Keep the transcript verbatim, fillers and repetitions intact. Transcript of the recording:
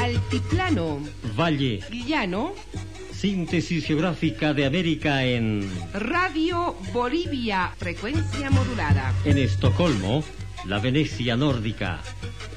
Altiplano, Valle, llano, síntesis geográfica de América en... Radio Bolivia, frecuencia modulada. En Estocolmo, la Venecia nórdica.